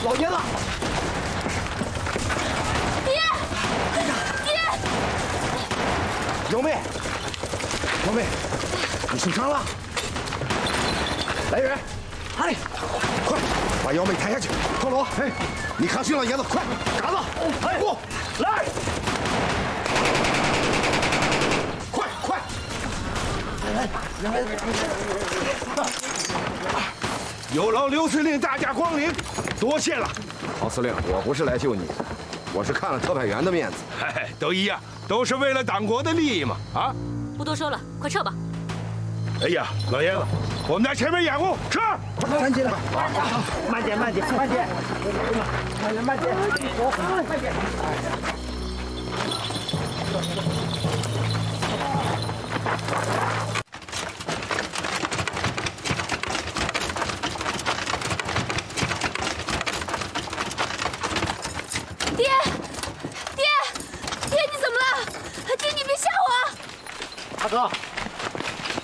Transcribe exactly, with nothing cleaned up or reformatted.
老爷子！ 爹！爹！ 幺妹，幺妹，你受伤了？来人！哪里？快把幺妹抬下去！托罗，哎，你看徐老爷子，快，嘎子，哎，过来！快快！有劳刘司令大驾光临，多谢了。 曹司令，我不是来救你的，我是看了特派员的面子。 哎，都一样，都是为了党国的利益嘛！啊！ 不多说了，快撤吧。 哎呀，老爷子，我们在前面掩护，撤！ 赶紧的，慢点，慢点，慢点，慢点，慢点，慢点。 爹，爹，爹，你怎么了？爹，你别吓我！ 大哥。